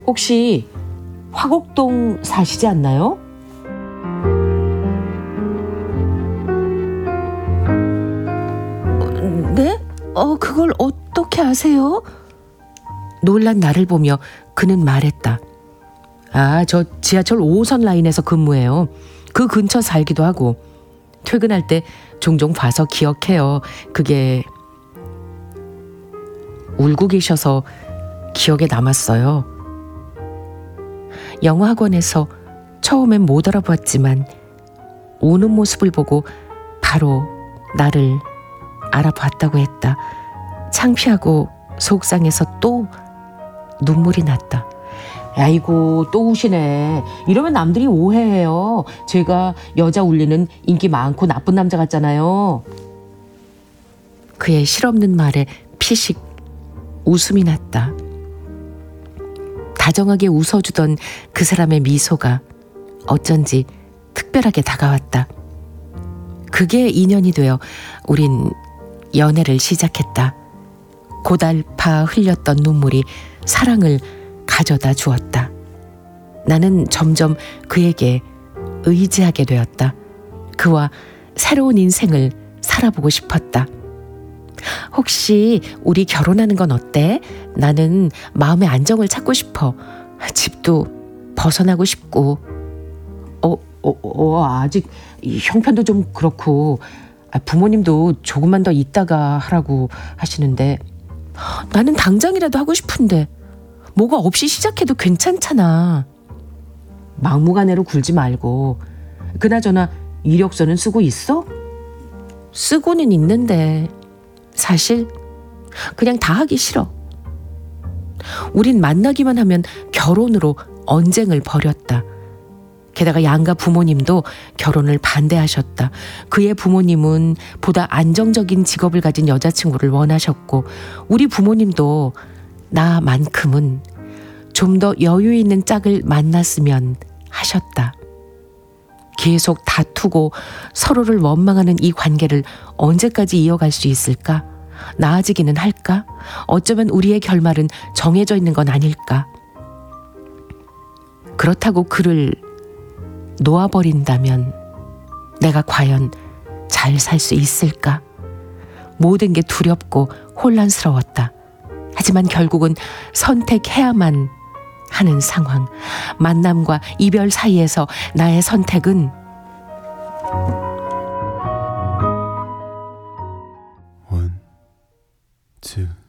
혹시 화곡동 사시지 않나요? 네? 그걸 어떻게 아세요? 놀란 나를 보며 그는 말했다. 저 지하철 5호선 라인에서 근무해요. 그 근처 살기도 하고 퇴근할 때 종종 봐서 기억해요. 그게 울고 계셔서 기억에 남았어요. 영어학원에서 처음엔 못 알아봤지만 우는 모습을 보고 바로 나를 알아봤다고 했다. 창피하고 속상해서 또 눈물이 났다. 아이고 또 우시네. 이러면 남들이 오해해요. 제가 여자 울리는 인기 많고 나쁜 남자 같잖아요. 그의 실없는 말에 피식 웃음이 났다. 다정하게 웃어주던 그 사람의 미소가 어쩐지 특별하게 다가왔다. 그게 인연이 되어 우린 연애를 시작했다. 고달파 흘렸던 눈물이 사랑을 가져다 주었다. 나는 점점 그에게 의지하게 되었다. 그와 새로운 인생을 살아보고 싶었다. 혹시 우리 결혼하는 건 어때? 나는 마음의 안정을 찾고 싶어. 집도 벗어나고 싶고. 아직 형편도 좀 그렇고 부모님도 조금만 더 있다가 하라고 하시는데 나는 당장이라도 하고 싶은데 뭐가 없이 시작해도 괜찮잖아. 막무가내로 굴지 말고. 그나저나 이력서는 쓰고 있어? 쓰고는 있는데 사실 그냥 다 하기 싫어. 우린 만나기만 하면 결혼으로 언쟁을 벌였다. 게다가 양가 부모님도 결혼을 반대하셨다. 그의 부모님은 보다 안정적인 직업을 가진 여자친구를 원하셨고 우리 부모님도 나만큼은 좀 더 여유 있는 짝을 만났으면 하셨다. 계속 다투고 서로를 원망하는 이 관계를 언제까지 이어갈 수 있을까? 나아지기는 할까? 어쩌면 우리의 결말은 정해져 있는 건 아닐까? 그렇다고 그를 놓아버린다면 내가 과연 잘 살 수 있을까? 모든 게 두렵고 혼란스러웠다. 하지만 결국은 선택해야만 하는 상황. 만남과 이별 사이에서 나의 선택은 One, two.